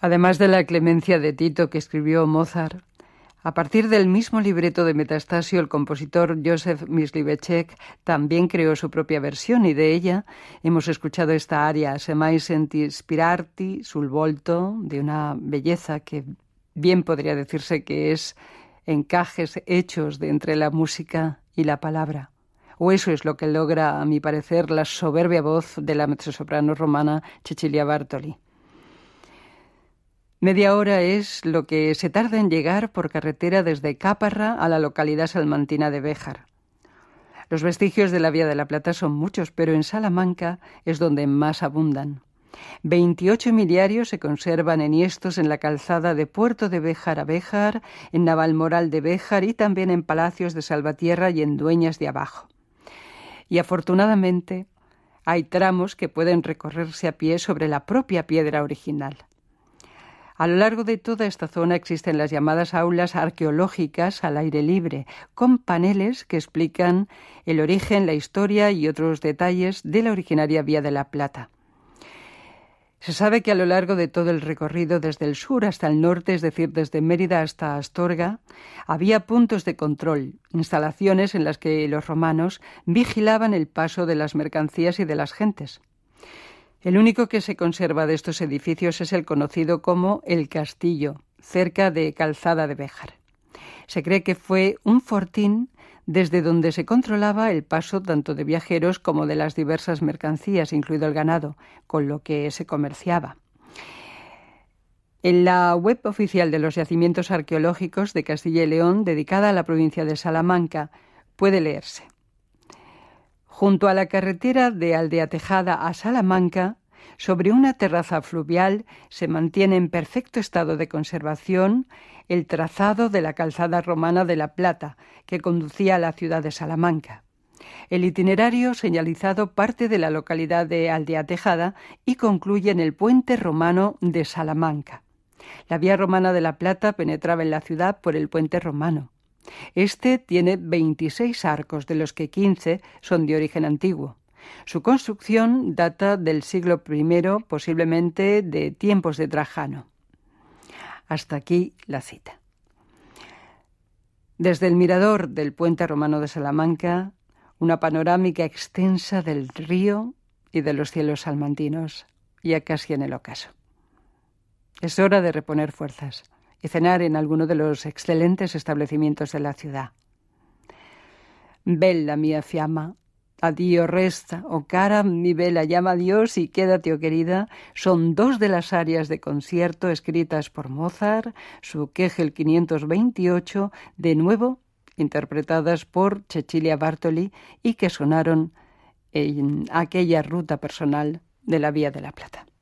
Además de la Clemencia de Tito que escribió Mozart, a partir del mismo libreto de Metastasio, el compositor Józef Mysliveček también creó su propia versión y de ella hemos escuchado esta aria, Se mai senti spirarti sul volto, de una belleza que bien podría decirse que es encajes hechos de entre la música y la palabra. O eso es lo que logra, a mi parecer, la soberbia voz de la mezzosoprano romana Cecilia Bartoli. Media hora es lo que se tarda en llegar por carretera desde Caparra a la localidad salmantina de Béjar. Los vestigios de la Vía de la Plata son muchos, pero en Salamanca es donde más abundan. 28 miliarios se conservan enhiestos en la calzada de Puerto de Béjar a Béjar, en Navalmoral de Béjar y también en palacios de Salvatierra y en Dueñas de Abajo. Y afortunadamente hay tramos que pueden recorrerse a pie sobre la propia piedra original. A lo largo de toda esta zona existen las llamadas aulas arqueológicas al aire libre, con paneles que explican el origen, la historia y otros detalles de la originaria Vía de la Plata. Se sabe que a lo largo de todo el recorrido, desde el sur hasta el norte, es decir, desde Mérida hasta Astorga, había puntos de control, instalaciones en las que los romanos vigilaban el paso de las mercancías y de las gentes. El único que se conserva de estos edificios es el conocido como El Castillo, cerca de Calzada de Béjar. Se cree que fue un fortín desde donde se controlaba el paso tanto de viajeros como de las diversas mercancías, incluido el ganado, con lo que se comerciaba. En la web oficial de los yacimientos arqueológicos de Castilla y León, dedicada a la provincia de Salamanca, puede leerse: junto a la carretera de Aldea Tejada a Salamanca, sobre una terraza fluvial, se mantiene en perfecto estado de conservación el trazado de la calzada romana de la Plata, que conducía a la ciudad de Salamanca. El itinerario señalizado parte de la localidad de Aldea Tejada y concluye en el puente romano de Salamanca. La vía romana de la Plata penetraba en la ciudad por el puente romano. Este tiene 26 arcos, de los que 15 son de origen antiguo. Su construcción data del siglo I, posiblemente de tiempos de Trajano. Hasta aquí la cita. Desde el mirador del puente romano de Salamanca, una panorámica extensa del río y de los cielos salmantinos, ya casi en el ocaso. Es hora de reponer fuerzas y cenar en alguno de los excelentes establecimientos de la ciudad. Bella mia fiamma, addio resta, o cara mi bella, llama a Dios y quédate, oh querida, son dos de las arias de concierto escritas por Mozart, su Kegel 528, de nuevo interpretadas por Cecilia Bartoli y que sonaron en aquella ruta personal de la Vía de la Plata.